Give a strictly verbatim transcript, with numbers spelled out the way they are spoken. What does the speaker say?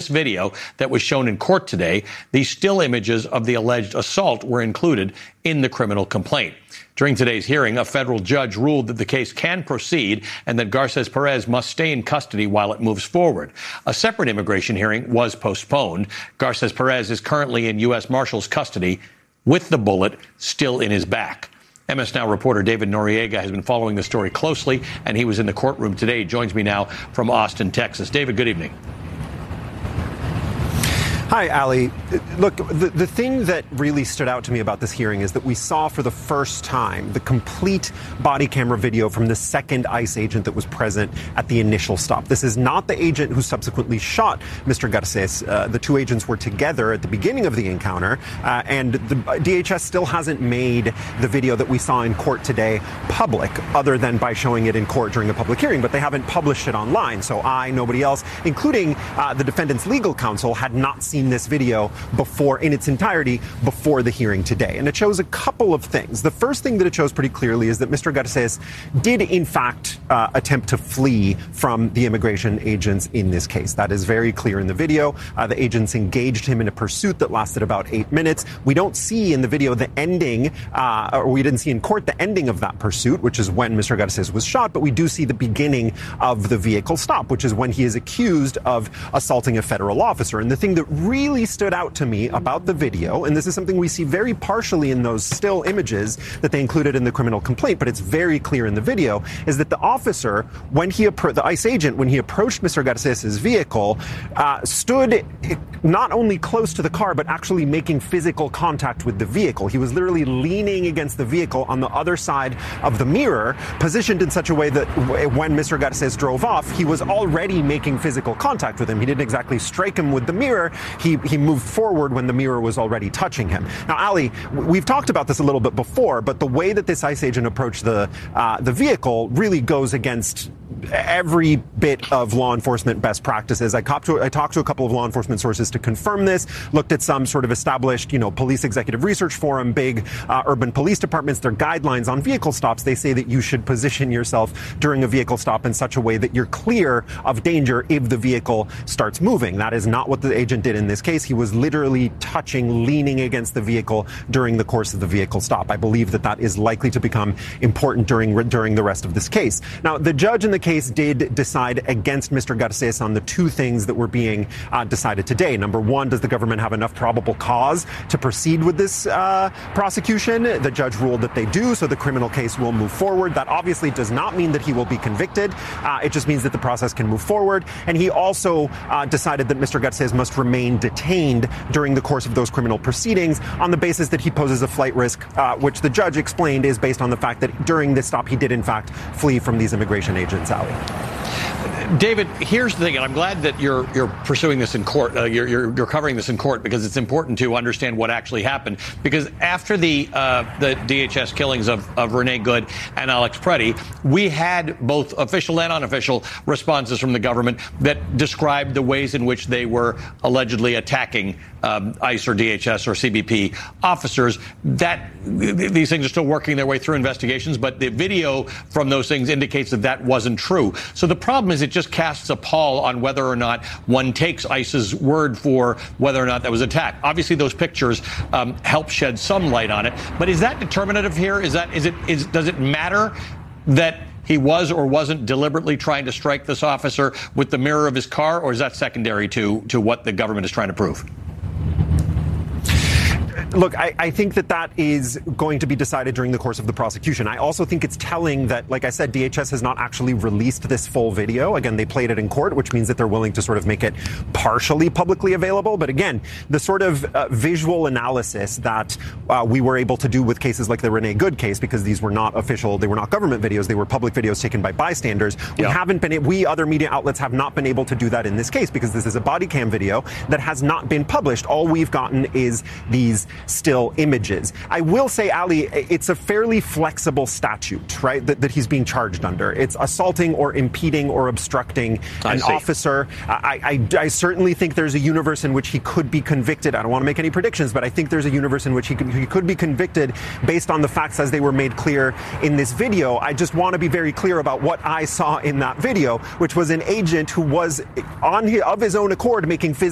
video that was shown in court today, these still images of the alleged assault were included in the criminal complaint. During today's hearing, a federal judge ruled that the case can proceed and that Garces Perez must stay in custody while it moves forward. A separate immigration hearing was postponed. Garces Perez is currently in U S Marshals custody with the bullet still in his back. M S Now reporter David Noriega has been following the story closely, and he was in the courtroom today. He joins me now from Austin, Texas. David, good evening. Hi, Ali. Look, the, the thing that really stood out to me about this hearing is that we saw for the first time the complete body camera video from the second ICE agent that was present at the initial stop. This is not the agent who subsequently shot Mister Garces. Uh, the two agents were together at the beginning of the encounter, uh, and the D H S still hasn't made the video that we saw in court today public, other than by showing it in court during a public hearing, but they haven't published it online. So I, nobody else, including uh, the defendant's legal counsel, had not seen this video before in its entirety before the hearing today. And it shows a couple of things. The first thing that it shows pretty clearly is that Mister Garces did, in fact, uh, attempt to flee from the immigration agents in this case. That is very clear in the video. Uh, the agents engaged him in a pursuit that lasted about eight minutes. We don't see in the video the ending, uh, or we didn't see in court the ending of that pursuit, which is when Mister Garces was shot, but we do see the beginning of the vehicle stop, which is when he is accused of assaulting a federal officer. And the thing that really stood out to me about the video, and this is something we see very partially in those still images that they included in the criminal complaint, but it's very clear in the video, is that the officer, when he appro- the ICE agent, when he approached Mister Garces's vehicle, uh, stood not only close to the car, but actually making physical contact with the vehicle. He was literally leaning against the vehicle on the other side of the mirror, positioned in such a way that w- when Mister Garces drove off, he was already making physical contact with him. He didn't exactly strike him with the mirror. He he moved forward when the mirror was already touching him. Now, Ali, we've talked about this a little bit before, but the way that this ICE agent approached the uh, the vehicle really goes against every bit of law enforcement best practices. I, to, I talked to a couple of law enforcement sources to confirm this, looked at some sort of established, you know, police executive research forum, big uh, urban police departments, their guidelines on vehicle stops. They say that you should position yourself during a vehicle stop in such a way that you're clear of danger if the vehicle starts moving. That is not what the agent did in this case. He was literally touching, leaning against the vehicle during the course of the vehicle stop. I believe that that is likely to become important during during the rest of this case. Now, the judge in the case did decide against Mister Garces on the two things that were being uh, decided today. Number one, does the government have enough probable cause to proceed with this uh, prosecution? The judge ruled that they do, so the criminal case will move forward. That obviously does not mean that he will be convicted. Uh, it just means that the process can move forward. And he also uh, decided that Mister Garces must remain detained during the course of those criminal proceedings on the basis that he poses a flight risk, uh, which the judge explained is based on the fact that during this stop he did in fact flee from these immigration agents, Ali. David, here's the thing, and I'm glad that you're you're pursuing this in court. Uh, you're, you're you're covering this in court because it's important to understand what actually happened. Because after the uh, the D H S killings of, of Renee Good and Alex Preddy, we had both official and unofficial responses from the government that described the ways in which they were allegedly attacking um, ICE or D H S or C B P officers. That these things are still working their way through investigations, but the video from those things indicates that that wasn't true. So the problem is it just casts a pall on whether or not one takes ICE's word for whether or not that was attacked. Obviously, those pictures um, help shed some light on it. But is that determinative here? Is that is it is does it matter that he was or wasn't deliberately trying to strike this officer with the mirror of his car, or is that secondary to to what the government is trying to prove? Look, I, I think that that is going to be decided during the course of the prosecution. I also think it's telling that, like I said, D H S has not actually released this full video. Again, they played it in court, which means that they're willing to sort of make it partially publicly available. But again, the sort of uh, visual analysis that uh, we were able to do with cases like the Renee Good case, because these were not official, they were not government videos, they were public videos taken by bystanders. We yeah. haven't been, we other media outlets have not been able to do that in this case because this is a body cam video that has not been published. All we've gotten is these still images. I will say, Ali, it's a fairly flexible statute, right, that, that he's being charged under. It's assaulting or impeding or obstructing an officer. I, I, I certainly think there's a universe in which he could be convicted. I don't want to make any predictions, but I think there's a universe in which he could, he could be convicted based on the facts as they were made clear in this video. I just want to be very clear about what I saw in that video, which was an agent who was on of his own accord making physical